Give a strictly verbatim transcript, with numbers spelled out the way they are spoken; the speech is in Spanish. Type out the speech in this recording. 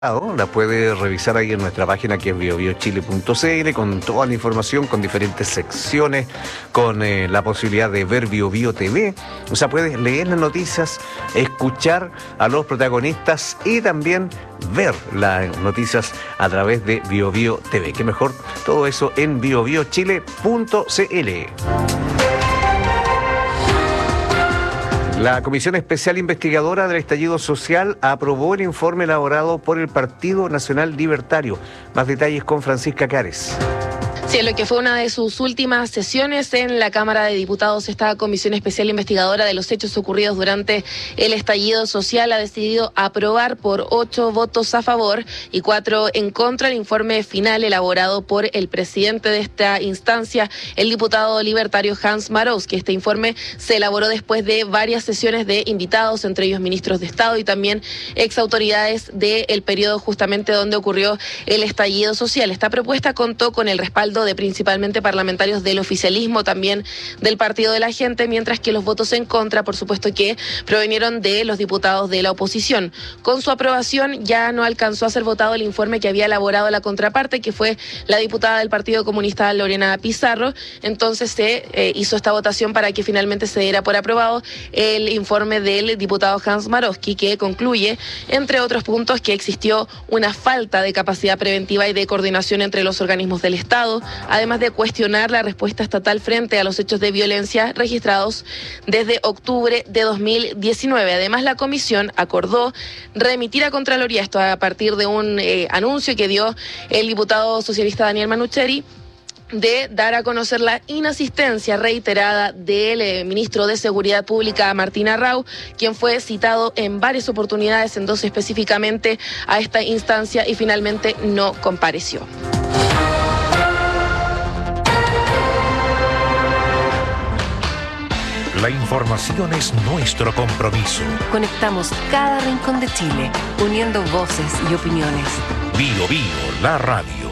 La puede revisar ahí en nuestra página que es bio bio chile punto c l con toda la información, con diferentes secciones, con eh, la posibilidad de ver BioBio T V. O sea, puedes leer las noticias, escuchar a los protagonistas y también ver las noticias a través de BioBio T V. Qué mejor, todo eso en bio bio chile punto c l. La Comisión Especial Investigadora del Estallido Social aprobó el informe elaborado por el Partido Nacional Libertario. Más detalles con Francisca Cares. Sí, en lo que fue una de sus últimas sesiones en la Cámara de Diputados, esta Comisión Especial Investigadora de los hechos ocurridos durante el estallido social ha decidido aprobar por ocho votos a favor y cuatro en contra el informe final elaborado por el presidente de esta instancia, el diputado libertario Hans Marowski. Este informe se elaboró después de varias sesiones de invitados, entre ellos ministros de Estado y también exautoridades del periodo justamente donde ocurrió el estallido social. Esta propuesta contó con el respaldo de principalmente parlamentarios del oficialismo, también del Partido de la Gente, mientras que los votos en contra, por supuesto que provinieron de los diputados de la oposición. Con su aprobación ya no alcanzó a ser votado el informe que había elaborado la contraparte, que fue la diputada del Partido Comunista Lorena Pizarro. Entonces se eh, hizo esta votación para que finalmente se diera por aprobado el informe del diputado Hans Marowski, que concluye, entre otros puntos, que existió una falta de capacidad preventiva y de coordinación entre los organismos del Estado, además de cuestionar la respuesta estatal frente a los hechos de violencia registrados desde octubre de dos mil diecinueve. Además, la comisión acordó remitir a Contraloría, esto a partir de un eh, anuncio que dio el diputado socialista Daniel Manucheri, de dar a conocer la inasistencia reiterada del eh, ministro de Seguridad Pública, Martín Arrau, quien fue citado en varias oportunidades, en dos específicamente, a esta instancia y finalmente no compareció. La información es nuestro compromiso. Conectamos cada rincón de Chile, uniendo voces y opiniones. Bio Bio, la radio.